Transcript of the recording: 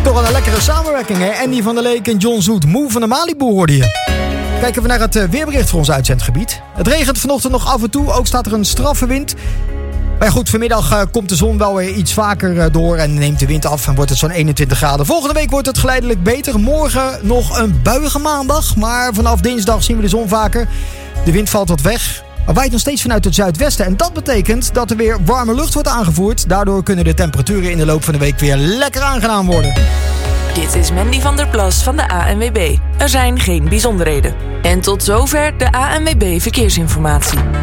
Toch een lekkere samenwerking, hè? Andy van der Leek en John Zoet. Moe van de Malibu hoorde je. Kijken we naar het weerbericht voor ons uitzendgebied. Het regent vanochtend nog af en toe. Ook staat er een straffe wind. Maar goed, vanmiddag komt de zon wel weer iets vaker door en neemt de wind af en wordt het zo'n 21 graden. Volgende week wordt het geleidelijk beter. Morgen nog een buiige maandag, maar vanaf dinsdag zien we de zon vaker. De wind valt wat weg, maar waait nog steeds vanuit het zuidwesten. En dat betekent dat er weer warme lucht wordt aangevoerd. Daardoor kunnen de temperaturen in de loop van de week weer lekker aangenaam worden. Dit is Mandy van der Plas van de ANWB. Er zijn geen bijzonderheden. En tot zover de ANWB Verkeersinformatie.